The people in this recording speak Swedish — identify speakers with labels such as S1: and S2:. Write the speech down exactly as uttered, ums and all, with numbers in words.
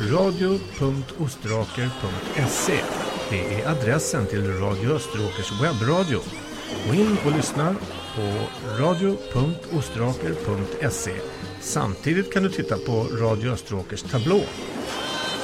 S1: radio punkt ostraker punkt se. Det är adressen till Radio Österåkers webbradio. Gå in och lyssna på radio punkt ostraker punkt se. Samtidigt kan du titta på Radio Österåkers tablå